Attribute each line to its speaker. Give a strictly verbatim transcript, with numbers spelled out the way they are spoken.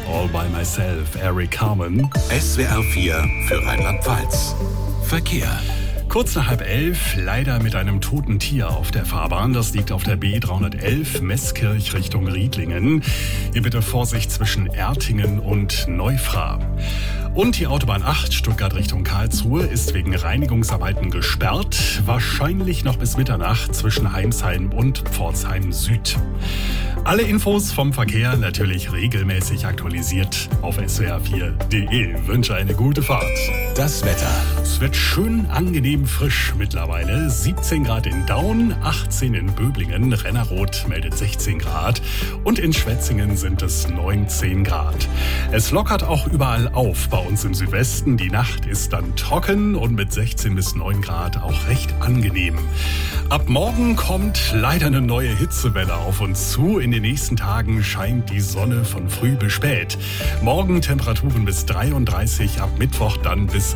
Speaker 1: All by Myself, Eric Carmen.
Speaker 2: S W R vier für Rheinland-Pfalz. Verkehr.
Speaker 1: Kurz nach halb elf, leider mit einem toten Tier auf der Fahrbahn. Das liegt auf der B dreihundertelf Meßkirch Richtung Riedlingen. Hier bitte Vorsicht zwischen Ertingen und Neufra. Und die Autobahn acht Stuttgart Richtung Karlsruhe ist wegen Reinigungsarbeiten gesperrt. Wahrscheinlich noch bis Mitternacht zwischen Heimsheim und Pforzheim Süd. Alle Infos vom Verkehr natürlich regelmäßig aktualisiert auf S W R vier punkt de. Wünsche eine gute Fahrt.
Speaker 2: Das Wetter.
Speaker 1: Es wird schön angenehm frisch mittlerweile. siebzehn Grad in Daun, achtzehn in Böblingen. Rennerroth meldet sechzehn Grad. Und in Schwetzingen sind es neunzehn Grad. Es lockert auch überall auf bei uns im Südwesten. Die Nacht ist dann trocken und mit sechzehn bis neun Grad auch recht angenehm. Ab morgen kommt leider eine neue Hitzewelle auf uns zu. In den nächsten Tagen scheint die Sonne von früh bis spät. Morgen Temperaturen bis dreiunddreißig, ab Mittwoch dann bis